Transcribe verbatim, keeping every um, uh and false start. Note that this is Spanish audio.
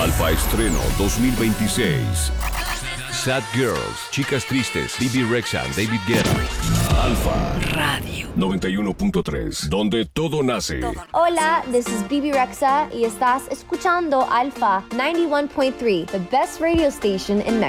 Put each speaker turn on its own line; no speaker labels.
Alfa Estreno dos mil veintiséis. Sad Girls, Chicas Tristes, Bibi Rexha, David Guetta. Alfa Radio noventa y uno punto tres, donde todo nace.
Hola, this is Bibi Rexha y estás escuchando Alfa noventa y uno punto tres, the best radio station in Mexico.